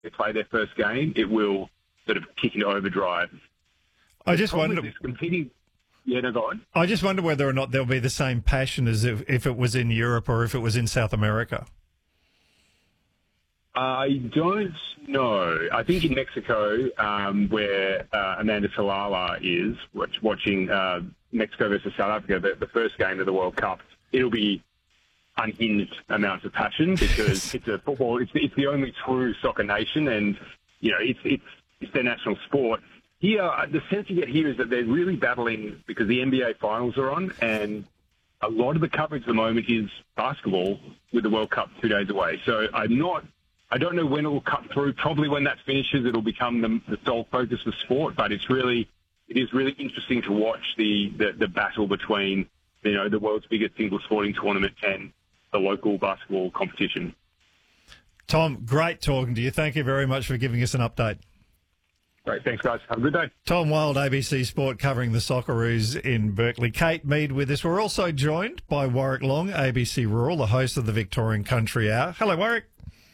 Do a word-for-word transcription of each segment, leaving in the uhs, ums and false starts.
they play their first game, it will sort of kick into overdrive. I just wonder. This competing, yeah, no, go on. I just wonder whether or not there'll be the same passion as if, if it was in Europe or if it was in South America. I don't know. I think in Mexico, um, where uh, Amanda Salala is watch, watching uh, Mexico versus South Africa, the, the first game of the World Cup, it'll be unhinged amounts of passion because it's a football. It's, it's the only true soccer nation, and you know it's it's it's their national sport. Here, the sense you get here is that they're really battling because the N B A finals are on, and a lot of the coverage at the moment is basketball with the World Cup two days away. So I'm not. I don't know when it will cut through. Probably when that finishes, it'll become the, the sole focus of sport. But it's really, it is really interesting to watch the, the, the battle between, you know, the world's biggest single sporting tournament and the local basketball competition. Tom, great talking to you. Thank you very much for giving us an update. Great. Thanks, guys. Have a good day. Tom Wild, A B C Sport, covering the Socceroos in Berkeley. Kate Mead with us. We're also joined by Warwick Long, A B C Rural, the host of the Victorian Country Hour. Hello, Warwick.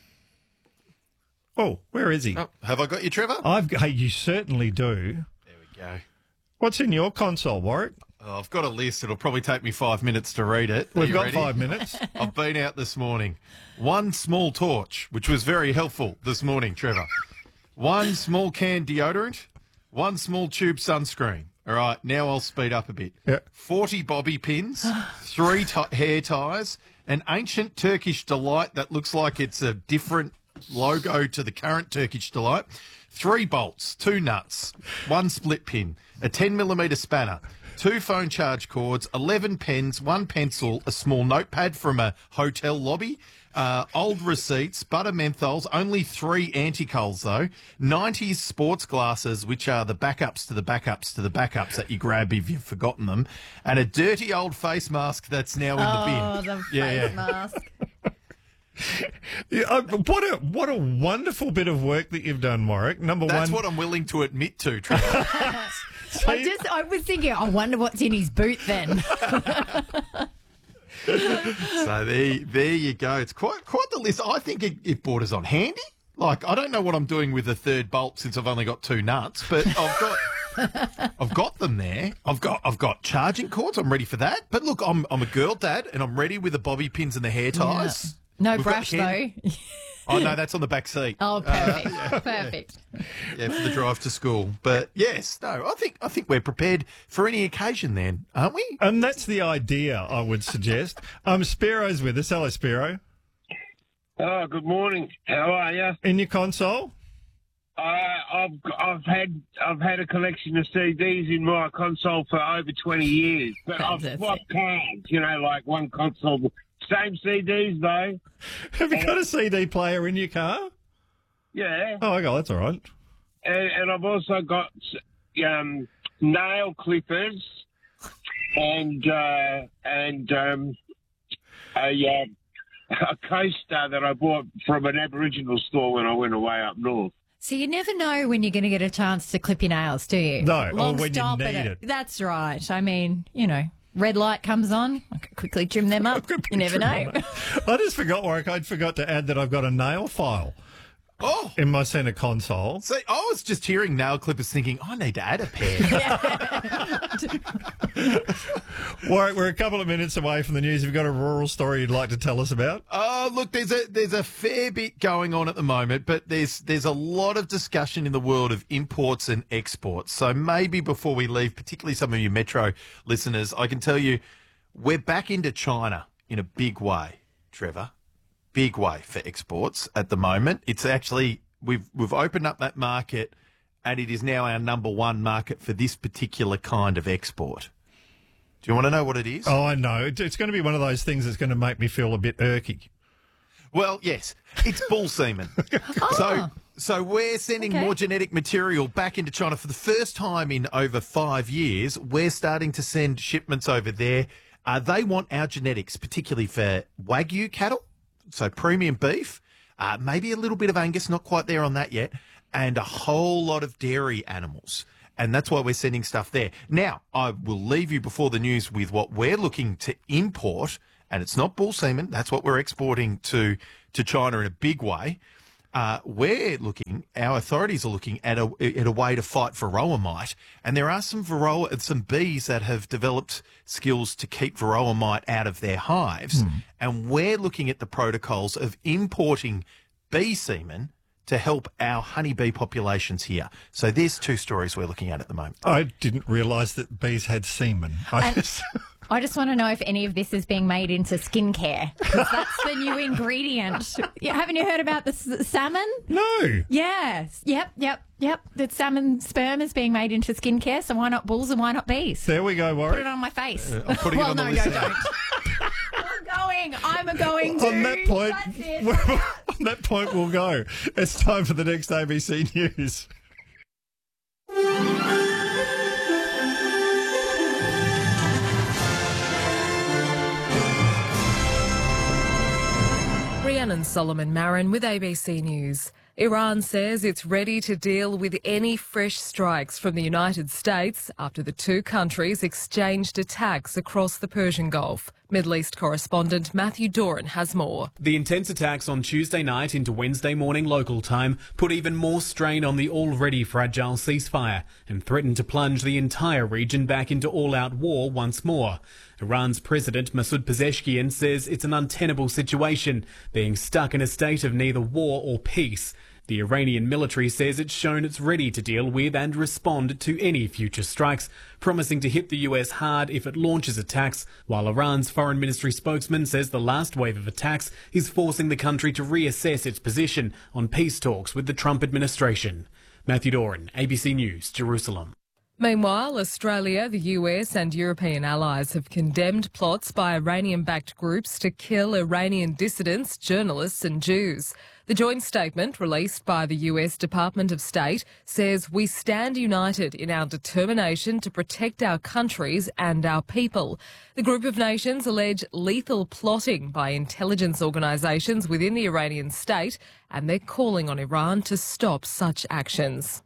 Oh, where is he? Oh, have I got you, Trevor? I've. Hey, you certainly do. There we go. What's in your console, Warwick? Oh, I've got a list. It'll probably take me five minutes to read it. Are We've you got ready? five minutes. I've been out this morning. One small torch, which was very helpful this morning, Trevor. One small can deodorant. One small tube sunscreen. All right, now I'll speed up a bit. Yeah. forty bobby pins, three t- hair ties, an ancient Turkish delight that looks like it's a different logo to the current Turkish delight, three bolts, two nuts, one split pin, a ten millimetre spanner, two phone charge cords, eleven pens, one pencil, a small notepad from a hotel lobby, uh, old receipts, butter menthols, only three anticols though, nineties sports glasses, which are the backups to the backups to the backups that you grab if you've forgotten them, and a dirty old face mask that's now in the bin. Oh, the Yeah, face yeah. mask. Yeah, uh, what a what a wonderful bit of work that you've done, Warwick. Number That's one. what I'm willing to admit to, Trevor. I just, I was thinking, I wonder what's in his boot then. So there, there you go. It's quite quite the list. I think it, it borders on handy. Like, I don't know what I'm doing with the third bolt since I've only got two nuts, but I've got I've got them there. I've got I've got charging cords. I'm ready for that. But look, I'm I'm a girl dad, and I'm ready with the bobby pins and the hair ties. No We've got brush, candy- though. Oh no, that's on the back seat. Oh, perfect. Perfect. Yeah, for the drive to school. But yes, no, I think I think we're prepared for any occasion then, aren't we? And that's the idea, I would suggest. Um, Spiro's with us. Hello, Spiro. Oh, good morning. How are you? In your console? Uh, I've I've had I've had a collection of C Ds in my console for over twenty years, but I've Fantastic. swapped cards. You know, like one console, same C Ds though. Have you got a C D player in your car? Yeah, Oh, okay, that's all right. and, and I've also got um, nail clippers and uh, and um, a uh, a coaster that I bought from an Aboriginal store when I went away up north. So you never know when you're going to get a chance to clip your nails, do you? No, or Long when you stop need and it. That's right. I mean, you know, red light comes on, I could quickly trim them up. You never know. I just forgot, Warwick. I forgot to add that I've got a nail file Oh, in my centre console. see, I was just hearing nail clippers thinking, I need to add a pair. Warwick, we're a couple of minutes away from the news. Have you got a rural story you'd like to tell us about? Oh, look, there's a there's a fair bit going on at the moment, but there's there's a lot of discussion in the world of imports and exports. So maybe before we leave, particularly some of you Metro listeners, I can tell you we're back into China in a big way, Trevor. Big way for exports at the moment. It's actually we've we've opened up that market, and it is now our number one market for this particular kind of export. Do you want to know what it is? Oh, I know. It- It's going to be one of those things that's going to make me feel a bit irky. Well, yes, it's bull semen. So, so we're sending Okay. more genetic material back into China for the first time in over five years. We're starting to send shipments over there. Uh, they want our genetics, particularly for Wagyu cattle, so premium beef, uh, maybe a little bit of Angus, not quite there on that yet, and a whole lot of dairy animals. And that's why we're sending stuff there. Now, I will leave you before the news with what we're looking to import, and it's not bull semen. That's what we're exporting to, to China in a big way. uh, we're looking, our authorities are looking at a, at a way to fight varroa mite. And there are some varroa, some bees that have developed skills to keep varroa mite out of their hives. Mm. And we're looking at the protocols of importing bee semen to help our honeybee populations here. So there's two stories we're looking at at the moment. I didn't realise that bees had semen. I just... I just want to know if any of this is being made into skincare, because that's the new ingredient. Yeah, haven't you heard about the s- salmon? No. Yes. Yep, yep, yep. The salmon sperm is being made into skincare, so why not bulls and why not bees? There we go, Warwick. Put it on my face. Uh, I'm putting well, it on no, the list. no, don't. I'm going. I'm going to. On that point, That's it. on that point, we'll go. It's time for the next A B C News. Rhiannon Solomon Marin with A B C News. Iran says it's ready to deal with any fresh strikes from the United States after the two countries exchanged attacks across the Persian Gulf. Middle East correspondent Matthew Doran has more. The intense attacks on Tuesday night into Wednesday morning local time put even more strain on the already fragile ceasefire and threatened to plunge the entire region back into all-out war once more. Iran's President Masoud Pezeshkian says it's an untenable situation, being stuck in a state of neither war or peace. The Iranian military says it's shown it's ready to deal with and respond to any future strikes, promising to hit the U S hard if it launches attacks, while Iran's foreign ministry spokesman says the last wave of attacks is forcing the country to reassess its position on peace talks with the Trump administration. Matthew Doran, A B C News, Jerusalem. Meanwhile, Australia, the U S and European allies have condemned plots by Iranian-backed groups to kill Iranian dissidents, journalists and Jews. The joint statement released by the U S Department of State says we stand united in our determination to protect our countries and our people. The group of nations allege lethal plotting by intelligence organisations within the Iranian state, and they're calling on Iran to stop such actions.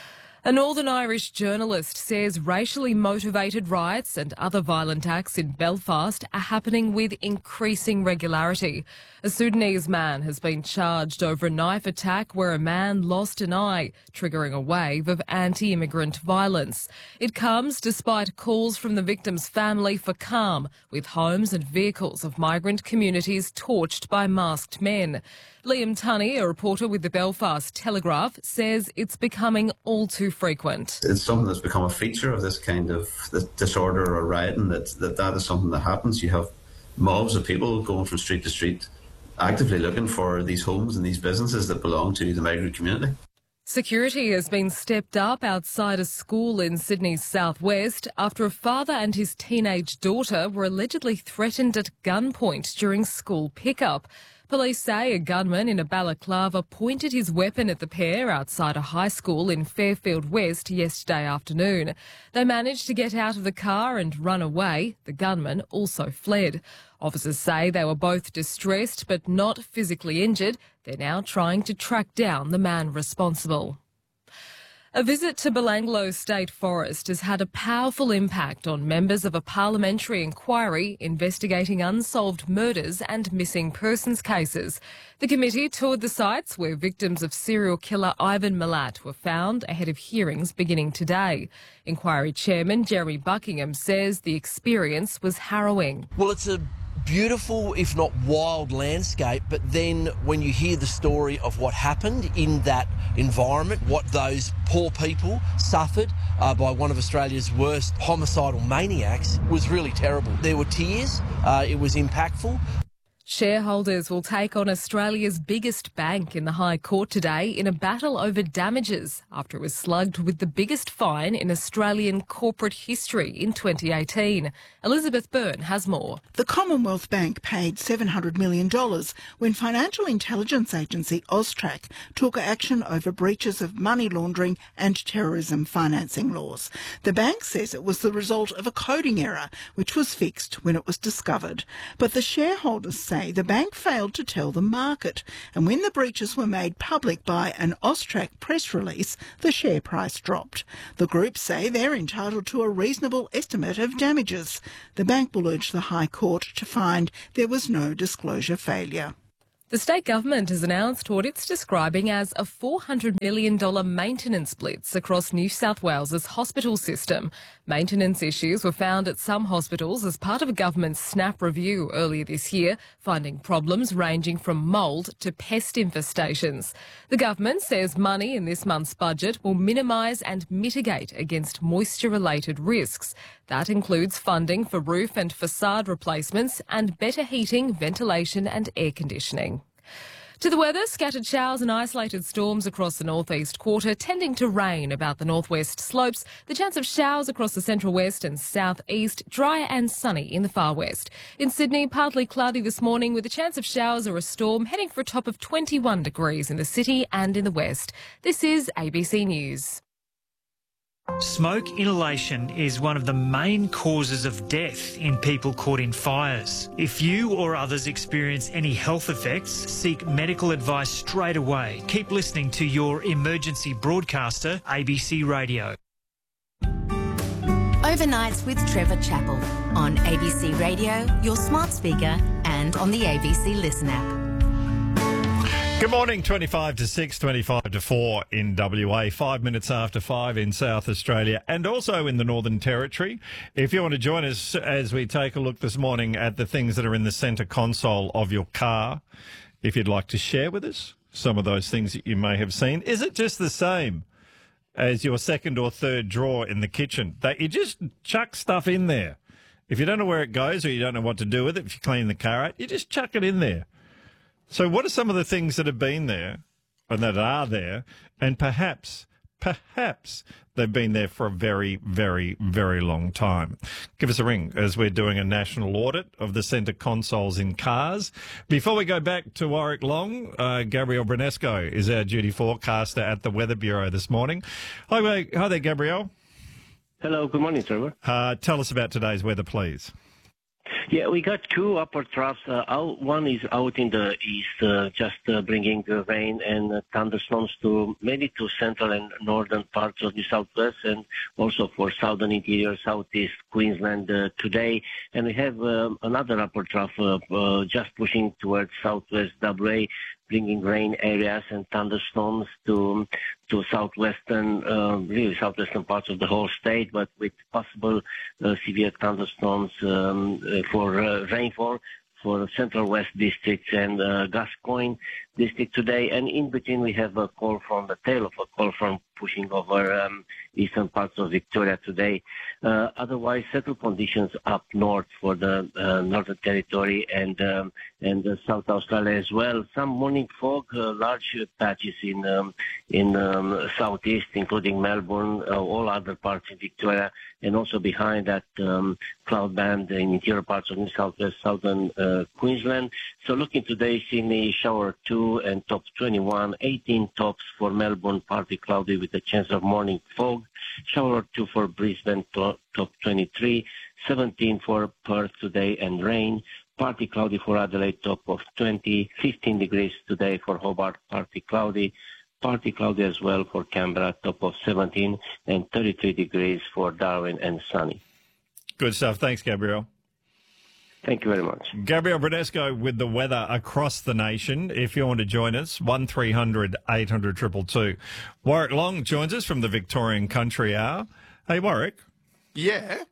A Northern Irish journalist says racially motivated riots and other violent acts in Belfast are happening with increasing regularity. A Sudanese man has been charged over a knife attack where a man lost an eye, triggering a wave of anti-immigrant violence. It comes despite calls from the victim's family for calm, with homes and vehicles of migrant communities torched by masked men. Liam Tunney, a reporter with the Belfast Telegraph, says it's becoming all too frequent. It's something that's become a feature of this kind of this disorder or rioting, that, that that is something that happens. You have mobs of people going from street to street, actively looking for these homes and these businesses that belong to the migrant community. Security has been stepped up outside a school in Sydney's southwest after a father and his teenage daughter were allegedly threatened at gunpoint during school pickup. Police say a gunman in a balaclava pointed his weapon at the pair outside a high school in Fairfield West yesterday afternoon. They managed to get out of the car and run away. The gunman also fled. Officers say they were both distressed but not physically injured. They're now trying to track down the man responsible. A visit to Belanglo State Forest has had a powerful impact on members of a parliamentary inquiry investigating unsolved murders and missing persons cases. The committee toured the sites where victims of serial killer Ivan Milat were found ahead of hearings beginning today. Inquiry Chairman Jeremy Buckingham says the experience was harrowing. Well, it's a beautiful, if not wild, landscape, but then when you hear the story of what happened in that environment, what those poor people suffered uh, by one of Australia's worst homicidal maniacs, was really terrible. There were tears, uh, it was impactful. Shareholders will take on Australia's biggest bank in the High Court today in a battle over damages after it was slugged with the biggest fine in Australian corporate history in twenty eighteen. Elizabeth Byrne has more. The Commonwealth Bank paid seven hundred million dollars when financial intelligence agency Austrac took action over breaches of money laundering and terrorism financing laws. The bank says it was the result of a coding error, which was fixed when it was discovered. But the shareholders say the bank failed to tell the market, and when the breaches were made public by an Austrac press release, the share price dropped. The group say they're entitled to a reasonable estimate of damages. The bank will urge the High Court to find there was no disclosure failure. The state government has announced what it's describing as a four hundred million dollars maintenance blitz across New South Wales's hospital system. Maintenance issues were found at some hospitals as part of a government SNAP review earlier this year, finding problems ranging from mould to pest infestations. The government says money in this month's budget will minimise and mitigate against moisture-related risks. That includes funding for roof and facade replacements and better heating, ventilation and air conditioning. To the weather, scattered showers and isolated storms across the northeast quarter, tending to rain about the northwest slopes. The chance of showers across the central west and southeast, dry and sunny in the far west. In Sydney, partly cloudy this morning with a chance of showers or a storm, heading for a top of twenty-one degrees in the city and in the west. This is A B C News. Smoke inhalation is one of the main causes of death in people caught in fires. If you or others experience any health effects, seek medical advice straight away. Keep listening to your emergency broadcaster, A B C Radio. Overnights with Trevor Chappell on A B C Radio, your smart speaker and on the A B C Listen app. Good morning, twenty-five to six, twenty-five to four in W A, five minutes after five in South Australia and also in the Northern Territory. If you want to join us as we take a look this morning at the things that are in the centre console of your car, if you'd like to share with us some of those things that you may have seen, is it just the same as your second or third drawer in the kitchen, that you just chuck stuff in there? If you don't know where it goes or you don't know what to do with it, if you clean the car out, you just chuck it in there. So what are some of the things that have been there and that are there, and perhaps, perhaps they've been there for a very, very, very long time? Give us a ring as we're doing a national audit of the centre consoles in cars. Before we go back to Warwick Long, uh, Gabrielle Brunesco is our duty forecaster at the Weather Bureau this morning. Hi, hi there, Gabrielle. Hello, good morning, Trevor. Uh, tell us about today's weather, please. Yeah, we got two upper troughs. Uh, out, one is out in the east, uh, just uh, bringing uh, rain and uh, thunderstorms to mainly to central and northern parts of the southwest, and also for southern interior, southeast Queensland uh, today. And we have uh, another upper trough uh, uh, just pushing towards southwest W A, bringing rain areas and thunderstorms to to southwestern, uh, really southwestern parts of the whole state, but with possible uh, severe thunderstorms um, uh, for uh, rainfall for central west districts and uh, Gascoyne district today. And in between we have a call from the tail of a call from pushing over um, eastern parts of Victoria today. Uh, otherwise, settled conditions up north for the uh, Northern Territory and um, and uh, South Australia as well. Some morning fog, uh, large patches in um, in um, southeast, including Melbourne, uh, all other parts in Victoria, and also behind that um, cloud band in interior parts of New South Wales, southern uh, Queensland. So looking today, Sydney shower two and top twenty-one, eighteen tops for Melbourne, partly cloudy with a chance of morning fog. Shower two for Brisbane, top twenty-three, seventeen for Perth today and rain. Partly cloudy for Adelaide, top of twenty, fifteen degrees today for Hobart, partly cloudy. Partly cloudy as well for Canberra, top of seventeen, and thirty-three degrees for Darwin and sunny. Good stuff. Thanks, Gabrielle. Thank you very much. Gabrielle Brunesco with the weather across the nation. If you want to join us, one three hundred eight hundred two two two. Warwick Long joins us from the Victorian Country Hour. Hey, Warwick. Yeah?